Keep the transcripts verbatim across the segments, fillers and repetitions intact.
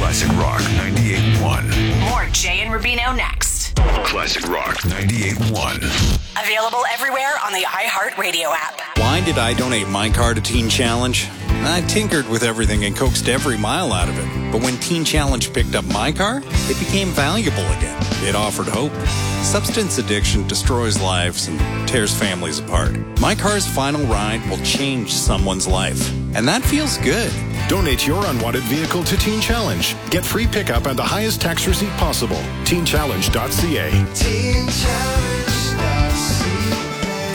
Classic Rock ninety-eight point one. More Jay and Rubino next. Classic Rock ninety-eight point one. Available everywhere on the iHeartRadio app. Why did I donate my car to Teen Challenge? I tinkered with everything and coaxed every mile out of it. But when Teen Challenge picked up my car, it became valuable again. It offered hope. Substance addiction destroys lives and tears families apart. My car's final ride will change someone's life. And that feels good. Donate your unwanted vehicle to Teen Challenge. Get free pickup and the highest tax receipt possible. teen challenge dot c a. teen challenge dot c a.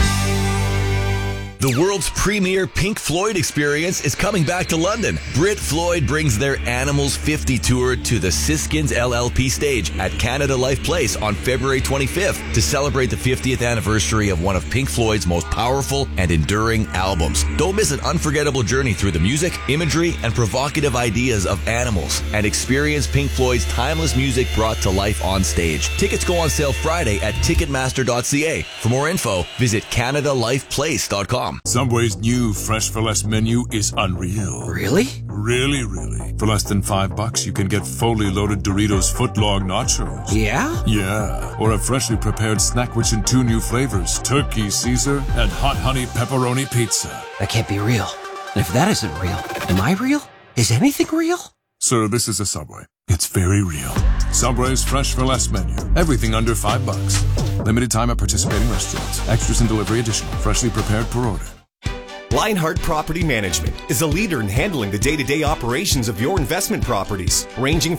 The world's premier Pink Floyd experience is coming back to London. Brit Floyd brings their Animals fifty tour to the Siskins L L P stage at Canada Life Place on February twenty-fifth to celebrate the fiftieth anniversary of one of Pink Floyd's most powerful and enduring albums. Don't miss an unforgettable journey through the music, imagery, and provocative ideas of Animals, and experience Pink Floyd's timeless music brought to life on stage. Tickets go on sale Friday at ticketmaster dot c a. For more info, visit canada life place dot com. Subway's new Fresh for Less menu is unreal. Really? Really, really. For less than five bucks, you can get fully loaded Doritos footlong nachos. Yeah? Yeah. Or a freshly prepared snack rich in two new flavors, Turkey Caesar and Hot Honey Pepperoni Pizza. That can't be real. And if that isn't real, am I real? Is anything real? Sir, this is a Subway. It's very real. Subway's Fresh for Less menu. Everything under five bucks. Limited time at participating restaurants. Extras and delivery additional. Freshly prepared per order. Lionheart Property Management is a leader in handling the day-to-day operations of your investment properties, ranging